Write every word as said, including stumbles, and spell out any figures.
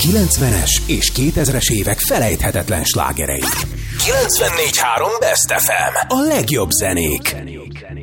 kilencvenes és kétezres évek felejthetetlen slágerei. kilencvennégy három Best ef em. A legjobb zenék.